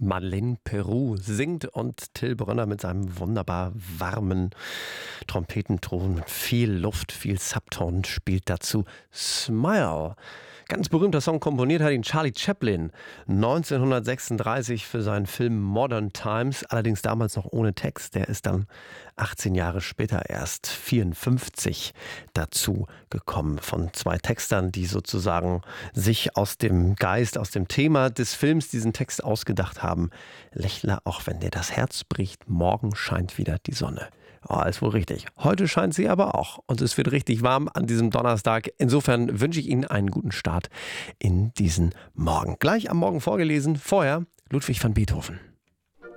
Madeleine Peru singt und Till Brönner mit seinem wunderbar warmen Trompetenton mit viel Luft, viel Subton spielt dazu Smile. Ganz berühmter Song, komponiert hat ihn Charlie Chaplin 1936 für seinen Film Modern Times, allerdings damals noch ohne Text. Der ist dann 18 Jahre später erst 54 dazu gekommen von zwei Textern, die sozusagen sich aus dem Geist, aus dem Thema des Films diesen Text ausgedacht haben. Lächle, auch wenn dir das Herz bricht, morgen scheint wieder die Sonne. Oh, ist wohl richtig. Heute scheint sie aber auch. Und es wird richtig warm an diesem Donnerstag. Insofern wünsche ich Ihnen einen guten Start in diesen Morgen. Gleich am Morgen vorgelesen. Vorher Ludwig van Beethoven.